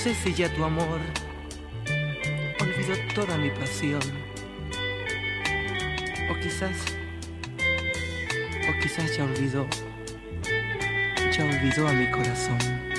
No sé si ya tu amor olvidó toda mi pasión, o quizás ya olvidó a mi corazón.